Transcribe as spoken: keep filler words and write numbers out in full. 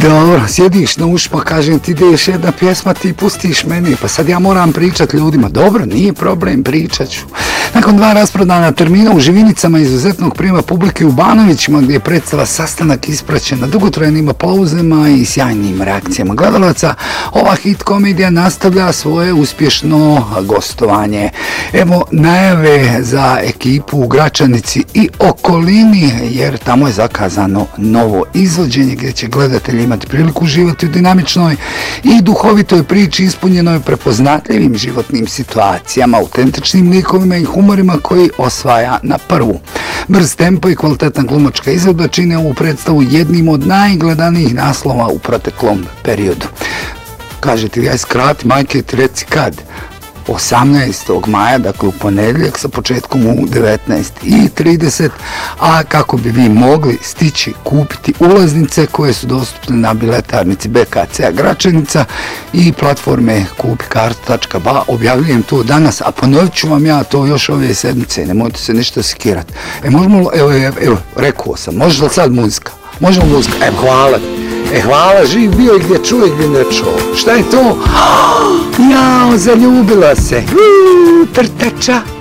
Dobro, sjediš na ušima, kažem ti ide još jedna pjesma, ti pustiš meni, pa sad ja moram pričat ljudima. Dobro, nije problem, pričat ću. Nakon dva rasprodana termina u Živinicama izuzetnog prijema publike u Banovićima, gdje je predstava sastanak ispraćena dugotrajnim aplauzima i sjajnim reakcijama gledalaca, ova hit komedija nastavlja svoje uspješno gostovanje. Evo najave za ekipu u Gračanici i okolini, jer tamo je zakazano novo izvođenje gdje će gledatelji imati priliku uživati u dinamičnoj i duhovitoj priči ispunjenoj prepoznatljivim životnim situacijama, autentičnim likovima i humorima koji osvaja na prvu. Brz tempo i kvalitetna glumačka izvedba čine ovu predstavu jednim od najgledanijih naslova u proteklom periodu. Kažete, ja skrati, majke, ti reci kad? osamnaestog maja, dakle u ponedjeljak sa početkom u devetnaest i trideset, a kako bi vi mogli stići kupiti ulaznice koje su dostupne na biletarnici B K C Gračanica i platforme kupi kartu tačka ba. Objavljujem to danas, a ponovit ću vam ja to još ove sedmice, nemojte se ništa sikirati. E, možemo, evo, evo, evo, rekao sam, može li sad muzika? Možemo muzika? E, hvala. E, hvala, živ bio i gdje čuje, gdje ne čuo. Šta je to? Jao, zaljubila se. Uuu, trtača.